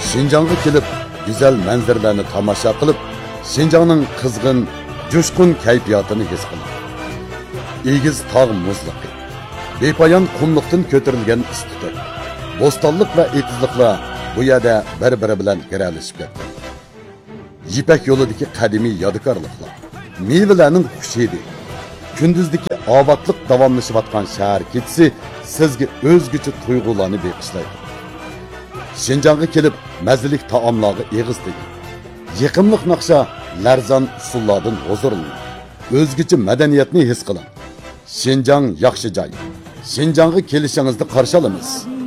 Şinjan'a kelib, güzel manzaralarni tomosha qilib, Şinjanning qizg'in, jo'shqin kayfiyatini his qilib. Egiz tog' muzliqi, bepoyon qumliqdan ko'tarilgan istiqor, bo'stonlik va etizliklar bu yerda bir-biri bilan giralishib ketdi. Yipak yo'lidagi qadimiy yodikorliklar, mevalarning xushidi, kunduzdagi obodlik davomlashayotgan shahar ketisi sizga o'zgacha tuyg'ularni beqishlaydi. Şinjan'a kelib, mazalik taomlarga eg'iz teging. Yiqimliq naqsha, larzon usullardan huzurlaning. O'zgacha madaniyatni his qiling. Şinjan yaxshi joy. Şinjan'a kelishingizni qarshi olamiz.